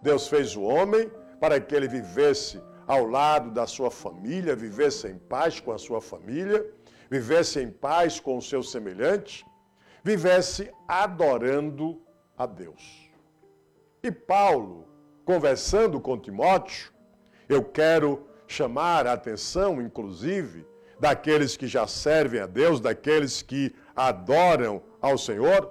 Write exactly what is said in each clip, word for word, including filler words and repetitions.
Deus fez o homem para que ele vivesse ao lado da sua família, vivesse em paz com a sua família, vivesse em paz com o seu semelhante, vivesse adorando a Deus. E Paulo, conversando com Timóteo, eu quero chamar a atenção, inclusive, daqueles que já servem a Deus, daqueles que adoram ao Senhor,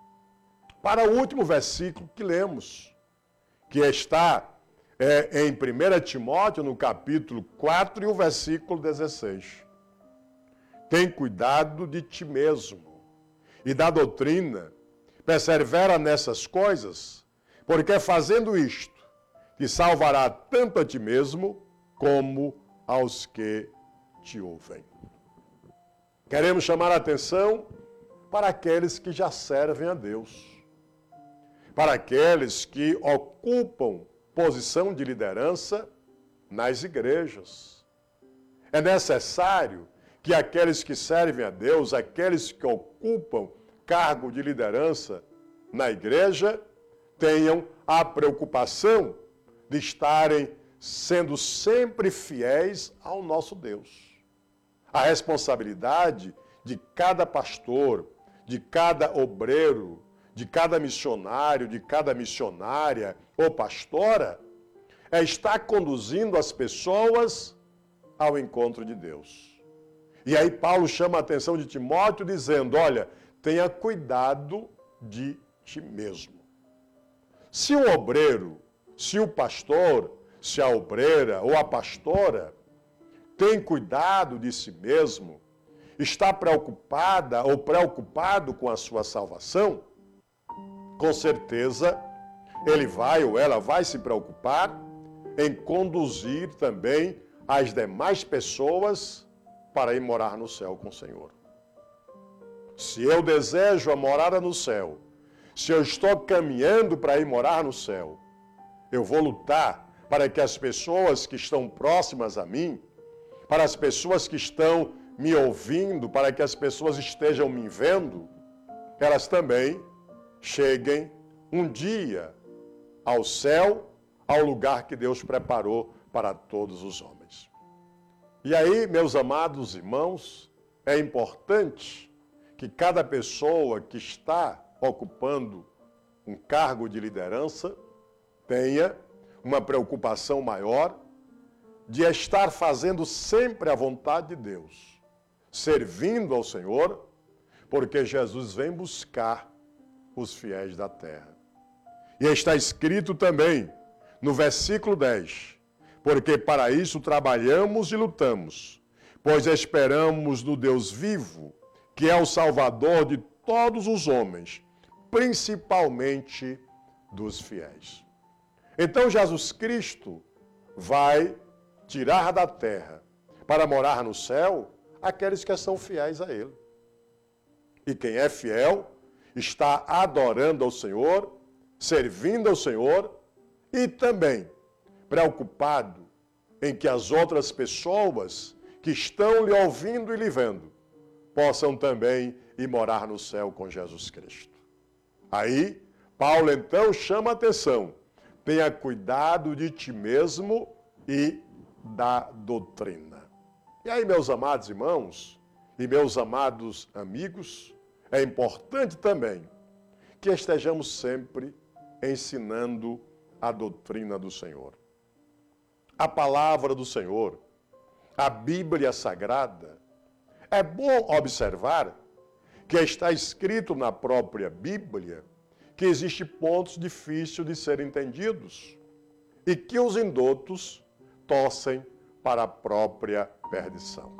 para o último versículo que lemos, que está é, em primeira Timóteo, no capítulo quatro, e o versículo dezesseis. Tem cuidado de ti mesmo e da doutrina, persevera nessas coisas, porque fazendo isto, te salvará tanto a ti mesmo, como aos que te ouvem. Queremos chamar a atenção para aqueles que já servem a Deus, para aqueles que ocupam posição de liderança nas igrejas. É necessário que aqueles que servem a Deus, aqueles que ocupam cargo de liderança na igreja, tenham a preocupação de estarem sendo sempre fiéis ao nosso Deus. A responsabilidade de cada pastor, de cada obreiro, de cada missionário, de cada missionária ou pastora, é estar conduzindo as pessoas ao encontro de Deus. E aí Paulo chama a atenção de Timóteo dizendo, olha, tenha cuidado de ti mesmo. Se o obreiro, se o pastor, se a obreira ou a pastora tem cuidado de si mesmo, está preocupada ou preocupado com a sua salvação, com certeza ele vai ou ela vai se preocupar em conduzir também as demais pessoas para ir morar no céu com o Senhor. Se eu desejo a morada no céu, se eu estou caminhando para ir morar no céu, eu vou lutar para que as pessoas que estão próximas a mim, para as pessoas que estão me ouvindo, para que as pessoas estejam me vendo, elas também cheguem um dia ao céu, ao lugar que Deus preparou para todos os homens. E aí, meus amados irmãos, é importante que cada pessoa que está ocupando um cargo de liderança tenha uma preocupação maior de estar fazendo sempre a vontade de Deus, servindo ao Senhor, porque Jesus vem buscar os fiéis da terra. E está escrito também no versículo dez, porque para isso trabalhamos e lutamos, pois esperamos no Deus vivo, que é o Salvador de todos os homens, principalmente dos fiéis. Então Jesus Cristo vai tirar da terra para morar no céu aqueles que são fiéis a Ele. E quem é fiel está adorando ao Senhor, servindo ao Senhor e também preocupado em que as outras pessoas que estão lhe ouvindo e lhe vendo possam também ir morar no céu com Jesus Cristo. Aí, Paulo então chama a atenção, tenha cuidado de ti mesmo e da doutrina. E aí, meus amados irmãos e meus amados amigos, é importante também que estejamos sempre ensinando a doutrina do Senhor. A palavra do Senhor, a Bíblia Sagrada, é bom observar que está escrito na própria Bíblia que existem pontos difíceis de serem entendidos e que os indoutos torcem para a própria perdição.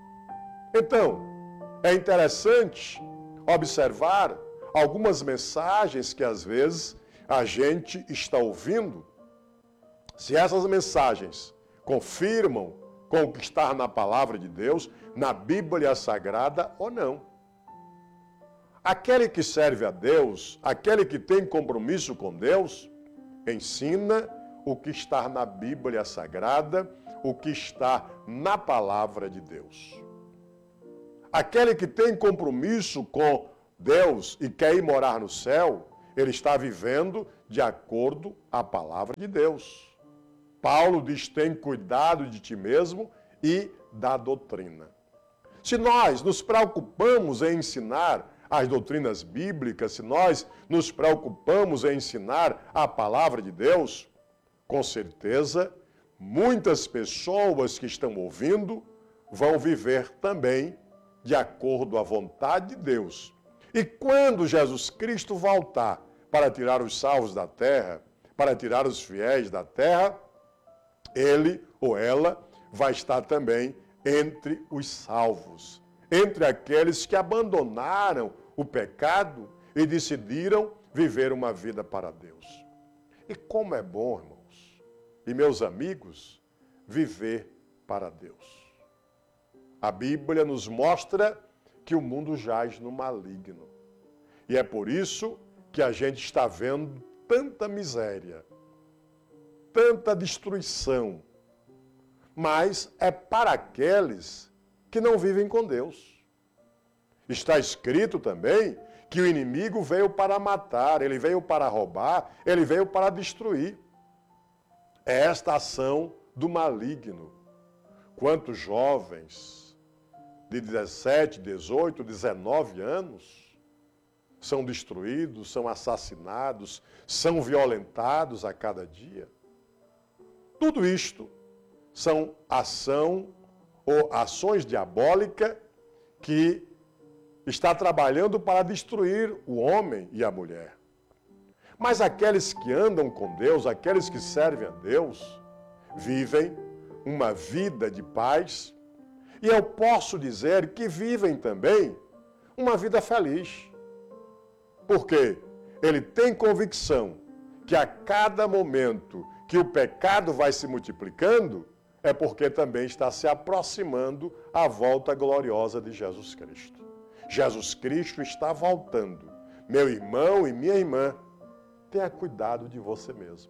Então, é interessante observar algumas mensagens que às vezes a gente está ouvindo, se essas mensagens confirmam com o que está na palavra de Deus, na Bíblia Sagrada ou não. Aquele que serve a Deus, aquele que tem compromisso com Deus, ensina o que está na Bíblia Sagrada, o que está na palavra de Deus. Aquele que tem compromisso com Deus e quer ir morar no céu, ele está vivendo de acordo à palavra de Deus. Paulo diz: tem cuidado de ti mesmo e da doutrina. Se nós nos preocupamos em ensinar as doutrinas bíblicas, se nós nos preocupamos em ensinar a palavra de Deus, com certeza, muitas pessoas que estão ouvindo vão viver também de acordo à vontade de Deus. E quando Jesus Cristo voltar para tirar os salvos da terra, para tirar os fiéis da terra, ele ou ela vai estar também entre os salvos, entre aqueles que abandonaram o pecado e decidiram viver uma vida para Deus. E como é bom, irmãos e meus amigos, viver para Deus. A Bíblia nos mostra que o mundo jaz no maligno. E é por isso que a gente está vendo tanta miséria, tanta destruição. Mas é para aqueles que não vivem com Deus. Está escrito também que o inimigo veio para matar, ele veio para roubar, ele veio para destruir. É esta ação do maligno. Quantos jovens de dezessete, dezoito, dezenove anos são destruídos, são assassinados, são violentados a cada dia? Tudo isto são ação ou ações diabólicas que está trabalhando para destruir o homem e a mulher. Mas aqueles que andam com Deus, aqueles que servem a Deus, vivem uma vida de paz, e eu posso dizer que vivem também uma vida feliz. Porque ele tem convicção que a cada momento que o pecado vai se multiplicando, é porque também está se aproximando a volta gloriosa de Jesus Cristo. Jesus Cristo está voltando. Meu irmão e minha irmã, tenha cuidado de você mesmo.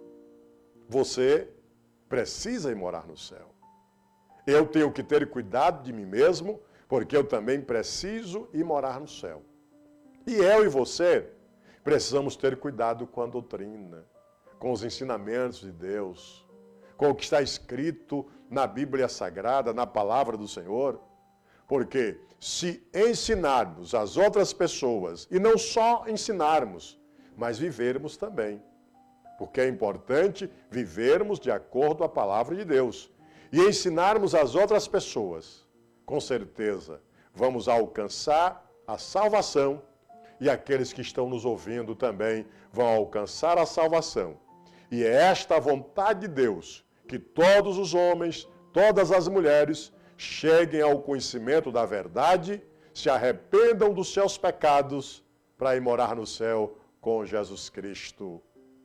Você precisa ir morar no céu. Eu tenho que ter cuidado de mim mesmo, porque eu também preciso ir morar no céu. E eu e você precisamos ter cuidado com a doutrina, com os ensinamentos de Deus, com o que está escrito na Bíblia Sagrada, na palavra do Senhor. Porque se ensinarmos as outras pessoas, e não só ensinarmos, mas vivermos também. Porque é importante vivermos de acordo à palavra de Deus. E ensinarmos as outras pessoas, com certeza, vamos alcançar a salvação. E aqueles que estão nos ouvindo também vão alcançar a salvação. E é esta a vontade de Deus, que todos os homens, todas as mulheres, cheguem ao conhecimento da verdade, se arrependam dos seus pecados, para ir morar no céu com Jesus Cristo.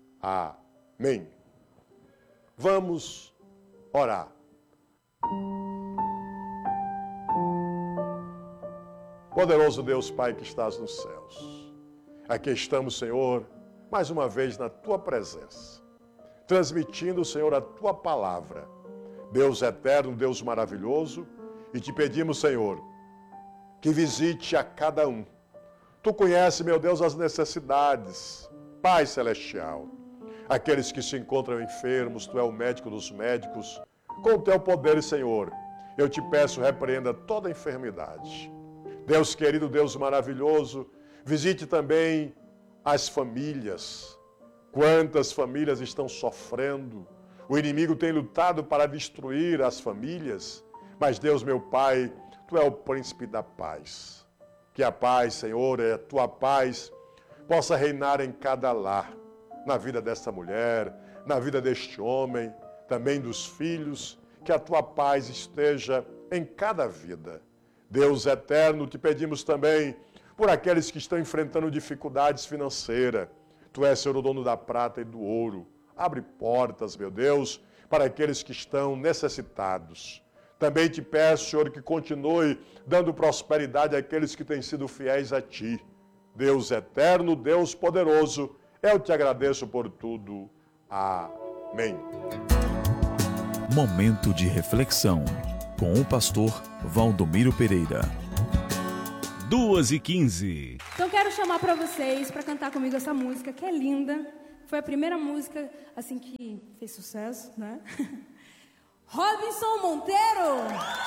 Amém. Vamos orar. Poderoso Deus Pai que estás nos céus, aqui estamos, Senhor, mais uma vez na Tua presença, transmitindo, Senhor, a Tua palavra. Deus eterno, Deus maravilhoso, e te pedimos, Senhor, que visite a cada um. Tu conheces, meu Deus, as necessidades, Pai Celestial. Aqueles que se encontram enfermos, Tu é o médico dos médicos. Com o Teu poder, Senhor, eu te peço, repreenda toda enfermidade. Deus querido, Deus maravilhoso, visite também as famílias. Quantas famílias estão sofrendo? O inimigo tem lutado para destruir as famílias, mas Deus, meu Pai, Tu é o príncipe da paz. Que a paz, Senhor, a Tua paz, possa reinar em cada lar, na vida desta mulher, na vida deste homem, também dos filhos, que a Tua paz esteja em cada vida. Deus eterno, te pedimos também por aqueles que estão enfrentando dificuldades financeiras. Tu és, Senhor, o dono da prata e do ouro. Abre portas, meu Deus, para aqueles que estão necessitados. Também te peço, Senhor, que continue dando prosperidade àqueles que têm sido fiéis a Ti. Deus eterno, Deus poderoso, eu te agradeço por tudo. Amém. Momento de reflexão com o pastor Valdomiro Pereira. duas e quinze. Então quero chamar para vocês para cantar comigo essa música que é linda. foi a primeira música, assim, que fez sucesso, né? Robinson Monteiro!